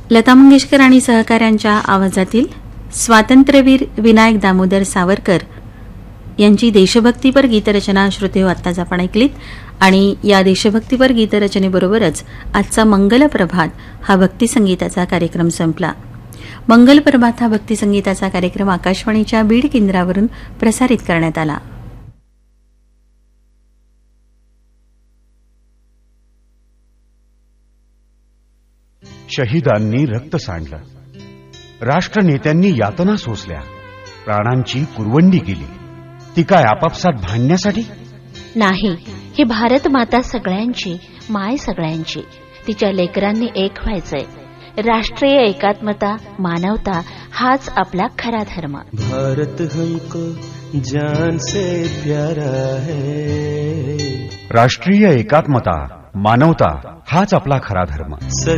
लता मंगेशकर आणि सहकाऱ्यांच्या आवाजातील स्वातंत्र्यवीर विनायक दामोदर सावरकर यांची देशभक्तीपर गीतरचना श्रोतेहो आत्ताच आपण ऐकलीत. आणि या देशभक्तीपर गीतरचनेबरोबरच आजचा मंगल प्रभात हा भक्तिसंगीताचा कार्यक्रम संपला. मंगल प्रभात हा भक्तिसंगीताचा कार्यक्रम आकाशवाणीच्या बीड केंद्रावरून प्रसारित करण्यात आला. शहीदांनी रक्त सांडलं, राष्ट्रनेत्यांनी यातना सोसल्या, प्राणांची कुरवंडी केली. ती काय आपापसात भांडण्यासाठी नाही. ही भारत माता सगळ्यांची, माय सगळ्यांची. तिच्या लेकरांनी एक व्हायचंय. राष्ट्रीय एकात्मता, मानवता हाच आपला खरा धर्म. भारत हमको जान से प्यारा है. राष्ट्रीय एकात्मता, मानवता हाच आपला खरा धर्म.